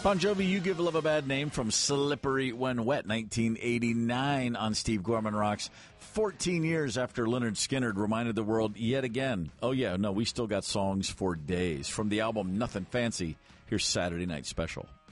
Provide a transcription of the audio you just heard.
Bon Jovi, You Give Love a Bad Name from Slippery When Wet, 1989 on Steve Gorman Rocks. 14 years after Lynyrd Skynyrd reminded the world yet again, oh yeah, no, we still got songs for days. From the album Nothing Fancy, here's Saturday Night Special.